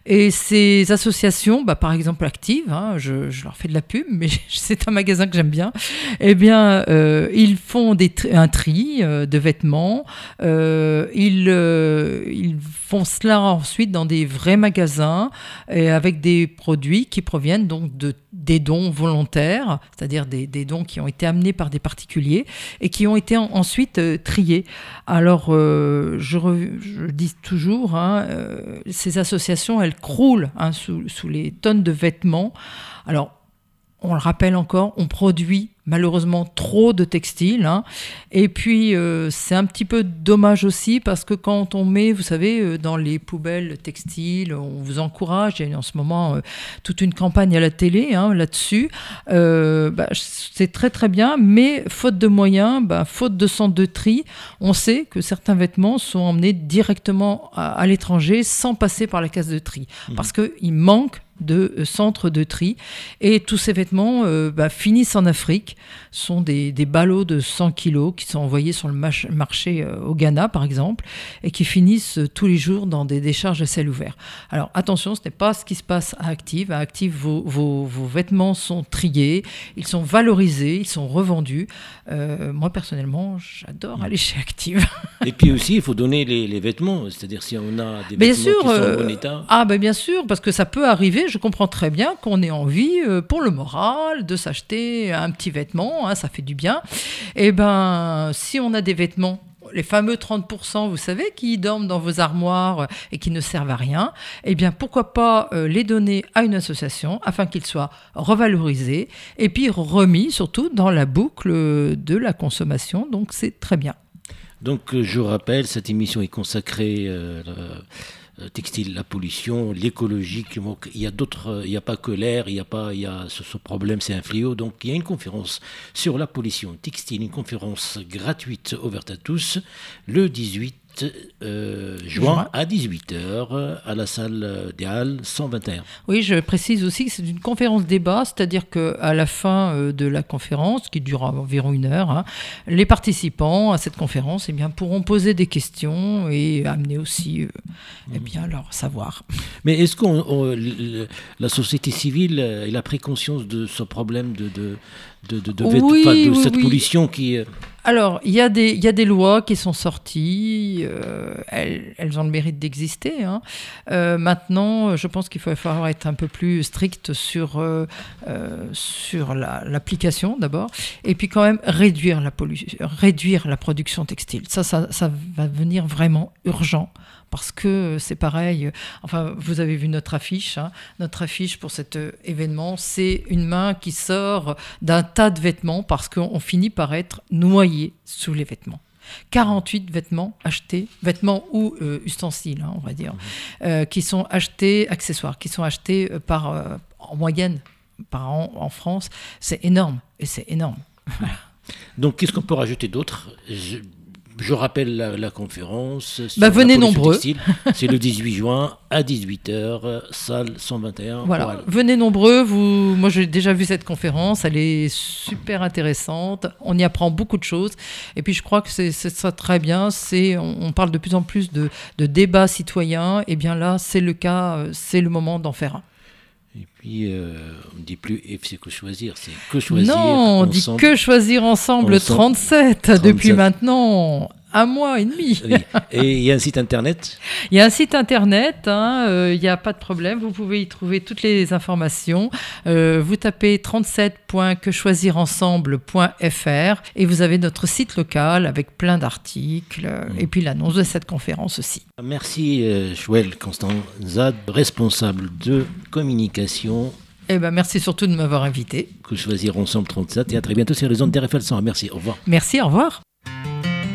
Et ces associations, par exemple Active, je leur fais de la pub, mais c'est un magasin que j'aime bien, eh bien, ils font un tri de vêtements. Ils font cela ensuite dans des vrais magasins et avec des produits qui proviennent donc des dons volontaires, c'est-à-dire des dons qui ont été amenés par des particuliers et qui ont été ensuite triés. Alors, je dis toujours, ces associations, elles croulent sous les tonnes de vêtements. Alors, on le rappelle encore, on produit malheureusement trop de textiles. Et puis, c'est un petit peu dommage aussi parce que quand on met, vous savez, dans les poubelles textiles, on vous encourage. Il y a en ce moment toute une campagne à la télé là-dessus. C'est très très bien, mais faute de moyens, faute de centre de tri, on sait que certains vêtements sont emmenés directement à l'étranger sans passer par la case de tri. Parce qu'il manque de centres de tri et tous ces vêtements finissent en Afrique. Ce sont des ballots de 100 kilos qui sont envoyés sur le marché au Ghana par exemple et qui finissent tous les jours dans des décharges à ciel ouvert. Alors attention, ce n'est pas ce qui se passe à Active. À Active, vos vêtements sont triés, ils sont valorisés, ils sont revendus. Moi personnellement, j'adore aller chez Active. Et puis aussi, il faut donner les vêtements, c'est-à-dire si on a des vêtements qui sont en bon état. Bien sûr, parce que ça peut arriver. Je comprends très bien qu'on ait envie, pour le moral, de s'acheter un petit vêtement, ça fait du bien. Et si on a des vêtements, les fameux 30%, vous savez, qui dorment dans vos armoires et qui ne servent à rien, pourquoi pas les donner à une association afin qu'ils soient revalorisés et puis remis surtout dans la boucle de la consommation. Donc c'est très bien. Donc je rappelle, cette émission est consacrée textile, la pollution, l'écologie. Il y a d'autres, il n'y a pas que l'air, il y a ce problème, c'est un fléau. Donc il y a une conférence sur la pollution textile, une conférence gratuite ouverte à tous, le 18 juin à 18h à la salle des Halles 121. Oui, je précise aussi que c'est une conférence débat, c'est-à-dire qu'à la fin de la conférence, qui durera environ 1 heure, les participants à cette conférence pourront poser des questions et amener aussi leur savoir. Mais est-ce que la société civile elle a pris conscience de ce problème de cette pollution qui... Alors, il y a des lois qui sont sorties, elles ont le mérite d'exister. Maintenant, je pense qu'il va falloir être un peu plus strict sur l'application d'abord, et puis quand même réduire la production textile. Ça va devenir vraiment urgent. Parce que c'est pareil, vous avez vu notre affiche. Notre affiche pour cet événement, c'est une main qui sort d'un tas de vêtements parce qu'on finit par être noyé sous les vêtements. 48 vêtements achetés, vêtements ou ustensiles, on va dire, qui sont achetés, accessoires, qui sont achetés en moyenne par an en France. C'est énorme, et c'est énorme. Donc, qu'est-ce qu'on peut rajouter d'autre ? Je rappelle la conférence. Venez nombreux. Textile. C'est le 18 juin à 18h, salle 121. Voilà, venez nombreux. Moi, j'ai déjà vu cette conférence. Elle est super intéressante. On y apprend beaucoup de choses. Et puis, je crois que c'est ça très bien. On parle de plus en plus de débats citoyens. Et bien là, c'est le cas. C'est le moment d'en faire un. Et puis, on ne dit plus c'est que choisir, c'est que choisir ensemble. Non, on dit que choisir ensemble 37 depuis maintenant 1 mois et demi. Oui. Et il y a un site internet ? Il y a un site internet, il n'y a pas de problème, vous pouvez y trouver toutes les informations. Vous tapez 37.quechoisirensemble.fr et vous avez notre site local avec plein d'articles et puis l'annonce de cette conférence aussi. Merci Joëlle Constanza, responsable de communication. Merci surtout de m'avoir invité. Que choisir ensemble 37 et à très bientôt sur les ondes d'RFL 100. Merci, au revoir. Merci, au revoir.